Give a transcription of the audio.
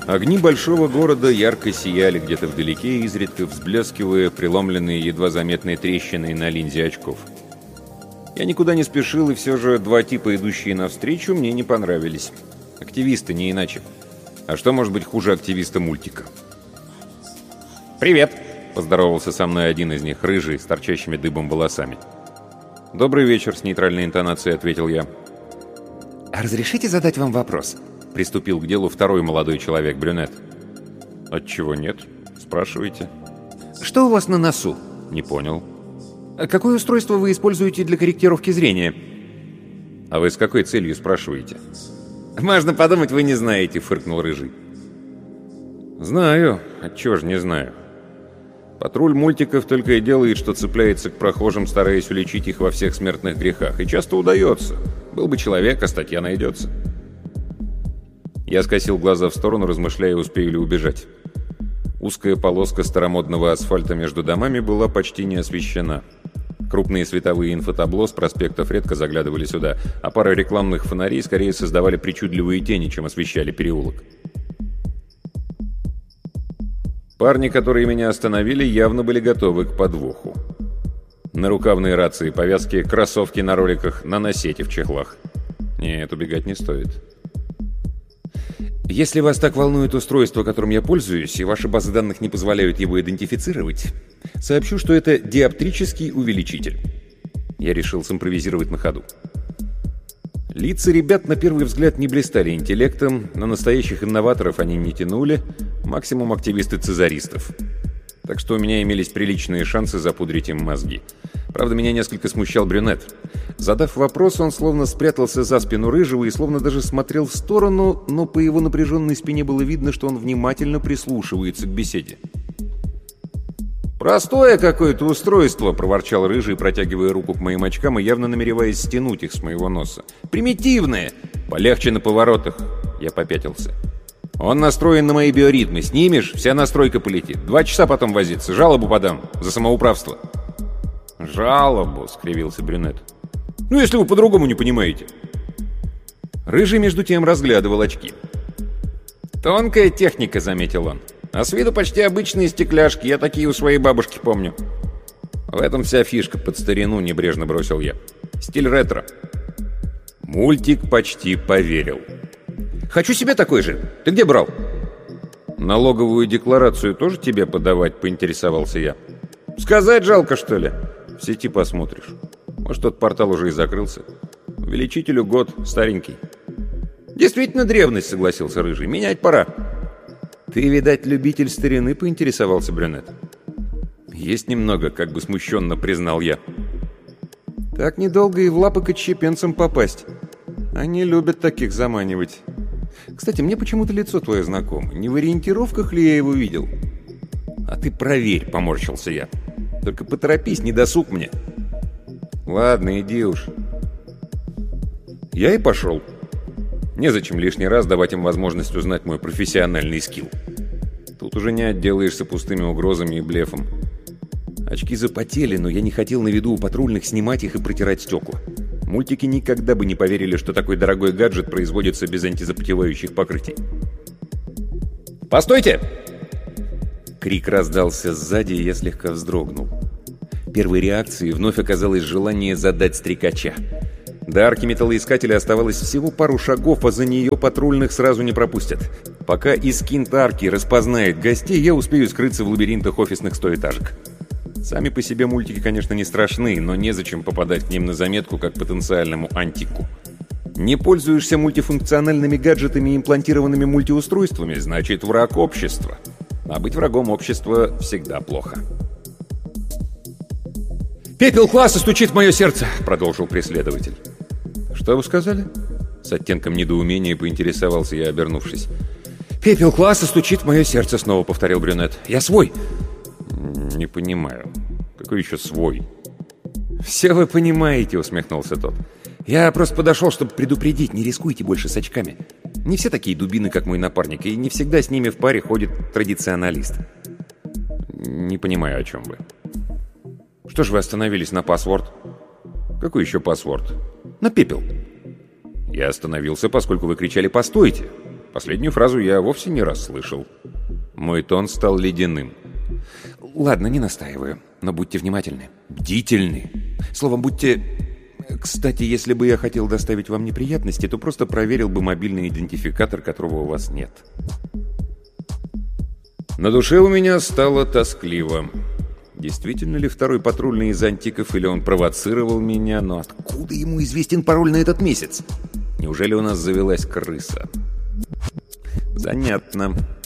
Огни большого города ярко сияли где-то вдалеке, изредка взблескивая преломленные едва заметные трещины на линзе очков. Я никуда не спешил, и все же два типа, идущие навстречу, мне не понравились. Активисты, не иначе. А что может быть хуже активиста мультика? «Привет!» — поздоровался со мной один из них, рыжий, с торчащими дыбом волосами. «Добрый вечер», — с нейтральной интонацией ответил я. «А разрешите задать вам вопрос?» — приступил к делу второй молодой человек, брюнет. «Отчего нет? Спрашивайте». «Что у вас на носу?» «Не понял». «Какое устройство вы используете для корректировки зрения?» «А вы с какой целью спрашиваете?» «Можно подумать, вы не знаете», — фыркнул рыжий. «Знаю. Отчего ж не знаю. Патруль мультиков только и делает, что цепляется к прохожим, стараясь уличить их во всех смертных грехах. И часто удается. Был бы человек, а статья найдется». Я скосил глаза в сторону, размышляя, успею ли убежать. Узкая полоска старомодного асфальта между домами была почти не освещена. Крупные световые инфотабло с проспектов редко заглядывали сюда, а пара рекламных фонарей скорее создавали причудливые тени, чем освещали переулок. Парни, которые меня остановили, явно были готовы к подвоху. Нарукавные рации, повязки, кроссовки на роликах, наносети в чехлах. Нет, убегать не стоит. «Если вас так волнует устройство, которым я пользуюсь, и ваши базы данных не позволяют его идентифицировать, сообщу, что это диоптрический увеличитель». Я решил симпровизировать на ходу. Лица ребят на первый взгляд не блистали интеллектом, на настоящих инноваторов они не тянули, максимум активисты-цезаристов. Так что у меня имелись приличные шансы запудрить им мозги. Правда, меня несколько смущал брюнет. Задав вопрос, он словно спрятался за спину рыжего и словно даже смотрел в сторону, но по его напряженной спине было видно, что он внимательно прислушивается к беседе. «Простое какое-то устройство», — проворчал рыжий, протягивая руку к моим очкам и явно намереваясь стянуть их с моего носа. «Примитивное! Полегче на поворотах!» Я попятился. «Он настроен на мои биоритмы. Снимешь — вся настройка полетит. 2 часа потом возиться. Жалобу подам. За самоуправство». «Жалобу?» — скривился брюнет. «Ну, если вы по-другому не понимаете». Рыжий, между тем, разглядывал очки. «Тонкая техника», — заметил он. «А с виду почти обычные стекляшки. Я такие у своей бабушки помню». «В этом вся фишка, под старину», — небрежно бросил я. «Стиль ретро». Мультик почти поверил. «Хочу себе такой же. Ты где брал?» «Налоговую декларацию тоже тебе подавать?» — поинтересовался я. «Сказать жалко, что ли?» «В сети посмотришь. Может, тот портал уже и закрылся. Увеличителю год, старенький». «Действительно древность», — согласился рыжий. «Менять пора». «Ты, видать, любитель старины?» — поинтересовался брюнет. «Есть немного», — как бы смущенно признал я. «Так недолго и в лапы к отщепенцам попасть. Они любят таких заманивать. Кстати, мне почему-то лицо твое знакомо. Не в ориентировках ли я его видел?» «А ты проверь», — поморщился я. «Только поторопись, не досуг мне». «Ладно, иди уж». Я и пошел. Незачем лишний раз давать им возможность узнать мой профессиональный скилл. Тут уже не отделаешься пустыми угрозами и блефом. Очки запотели, но я не хотел на виду у патрульных снимать их и протирать стекла. Мультики никогда бы не поверили, что такой дорогой гаджет производится без антизапотевающих покрытий. «Постойте!» Крик раздался сзади, и я слегка вздрогнул. Первой реакцией вновь оказалось желание задать стрекача. До арки металлоискателя оставалось всего пару шагов, а за нее патрульных сразу не пропустят. Пока искинт арки распознает гостей, я успею скрыться в лабиринтах офисных стоэтажек. Сами по себе мультики, конечно, не страшны, но незачем попадать к ним на заметку как потенциальному антику. Не пользуешься мультифункциональными гаджетами и имплантированными мультиустройствами, значит враг общества. А быть врагом общества всегда плохо. «Пепел класса стучит в мое сердце!» — продолжил преследователь. «Что вы сказали?» С оттенком недоумения поинтересовался я, обернувшись. «Пепел класса стучит в мое сердце!» — снова повторил брюнет. «Я свой!» «Не понимаю. Какой еще свой?» «Все вы понимаете», — усмехнулся тот. «Я просто подошел, чтобы предупредить, не рискуйте больше с очками. Не все такие дубины, как мой напарник, и не всегда с ними в паре ходит традиционалист». «Не понимаю, о чем вы». «Что ж вы остановились на паспорт?» «Какой еще паспорт?» «На пепел». «Я остановился, поскольку вы кричали «постойте». Последнюю фразу я вовсе не расслышал. Мой тон стал ледяным. Ладно, не настаиваю, но будьте внимательны. Бдительны. Словом, будьте... Кстати, если бы я хотел доставить вам неприятности, то просто проверил бы мобильный идентификатор, которого у вас нет. На душе у меня стало тоскливо. Действительно ли второй патрульный из антиков, или он провоцировал меня? Но откуда ему известен пароль на этот месяц? Неужели у нас завелась крыса? Занятно.